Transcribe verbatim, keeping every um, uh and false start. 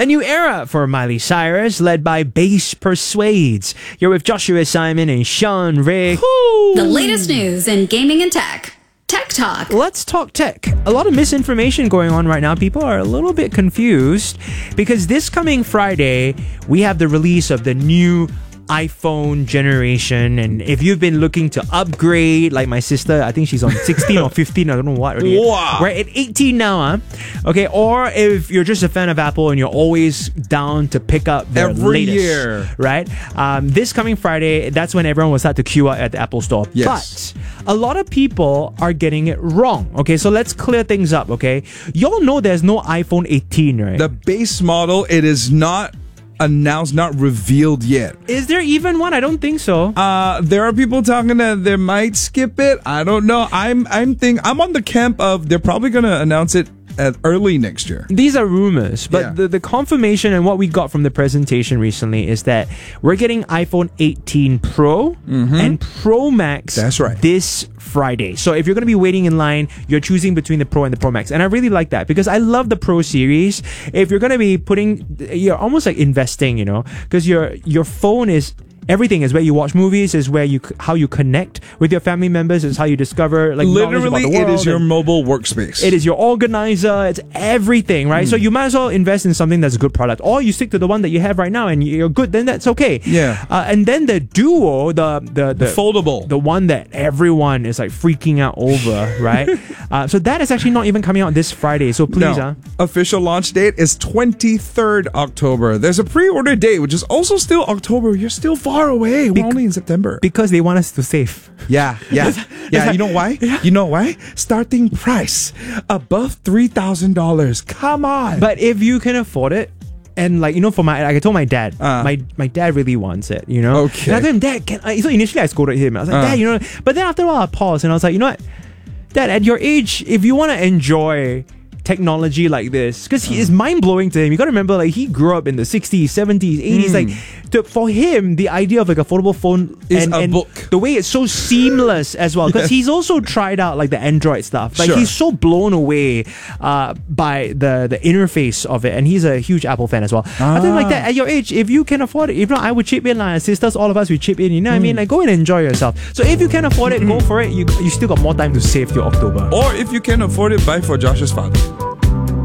A new era for Miley Cyrus, led by Bass Persuades. You're with Joshua Simon and Sean Ray. The latest news in gaming and tech. Tech Talk. Let's talk tech. A lot of misinformation going on right now. People are a little bit confused because this coming Friday, we have the release of the new iPhone generation, and if you've been looking to upgrade, like my sister, I think she's on sixteen or fifteen, I don't know what already. Wow. We're at eighteen now, huh? Okay, or if you're just a fan of Apple and you're always down to pick up their Every latest, year. right? Um, this coming Friday, that's when everyone will start to queue up at the Apple Store. Yes. But a lot of people are getting it wrong. Okay, so let's clear things up, okay? Y'all know there's no iPhone eighteen, right? The base model, it is not announced, not revealed yet. Is there even one? I don't think so. Uh, there are people talking that they might skip it. I don't know. I'm I'm think I'm on the camp of they're probably gonna announce it at early next year. These are rumors, but Yeah. the, the confirmation and what we got from the presentation recently is that we're getting iPhone eighteen Pro and Pro Max. That's right. This Friday. So if you're going to be waiting in line, you're choosing between the Pro and the Pro Max. And I really like that because I love the Pro series. If you're going to be putting, you're almost like investing, you know, because your your phone is everything. Is where you watch movies, is where you how you connect with your family members, is how you discover like knowledge about Literally, the it world, is your and mobile workspace. it is your organizer, it's everything, right? So you might as well invest in something that's a good product, or you stick to the one that you have right now and you're good, then that's okay. Yeah. Uh, and then the Duo, the the the, Foldable. the one that everyone is like freaking out over, right? uh, so that is actually not even coming out this Friday. So please, No. huh? Official launch date is twenty-third October. There's a pre-order date, which is also still October. You're still far away. We're Bec- only in September. Because they want us to save. Yeah, yeah, yeah. You know why? You know why? Starting price above three thousand dollars. Come on. But if you can afford it, and like, you know, for my, like I told my dad, Uh. my my dad really wants it, you know? Okay. And I told him, Dad, can I? So initially I scolded him. I was like, Uh. Dad, you know, but then after a while I paused and I was like, you know what? Dad, at your age, if you want to enjoy technology like this, because he is mind-blowing to him. You got to remember, like, he grew up in the sixties, seventies, eighties. Like, to, for him, the idea of like a foldable phone Is and, a and book. the way it's so seamless as well, because Yes. he's also tried out like the Android stuff. Like, Sure. he's so blown away uh, by the the interface of it, and he's a huge Apple fan as well. I think like that at your age, if you can afford it, if not, I would chip in. Like sisters, all of us, we chip in. You know what I mean? Like, go and enjoy yourself. So if you can afford it, go for it. You you still got more time to save till October. Or if you can afford it, buy for Josh's father.